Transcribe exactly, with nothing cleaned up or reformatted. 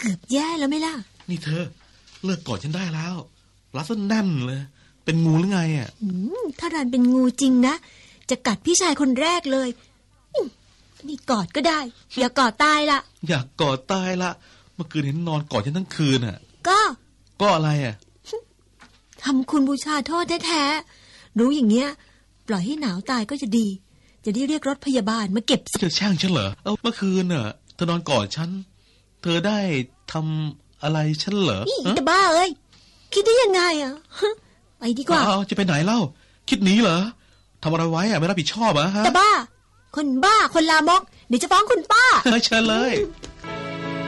กือบแย่แล้วไหมล่ะนี่เธอเลิกกอดฉันได้แล้วรัดซะแน่นเลยเป็นงูหรือไงอ่ะถ้ารันเป็นงูจริงนะจะกัดพี่ชายคนแรกเลยนี่กอดก็ได้อย่ากอดตายละอยากกอดตายละเมื่อคืนเห็นนอนกอดฉันทั้งคืนอ่ะก็ก็อะไรอ่ะทำคุณบูชาโทษแท้ๆรู้อย่างเงี้ยปล่อยให้หนาวตายก็จะดีจะได้เรียกรถพยาบาลมาเก็บเธอแช่งฉันเหรอเอ้าเมื่อคืนน่ะเธอนอนกอดฉันเธอได้ทำอะไรฉันเหรอนี่จะบ้าเอ้ยคิดได้ยังไงอ่ะไปดีกว่าเอาจะไปไหนเล่าคิดหนีเหรอทำอะไรไว้อ่ะไม่รับผิดชอบอ่ะฮะจะบ้าคนบ้าคนลามกเดี๋ยวจะฟ้องคุณป้าเชิญเลย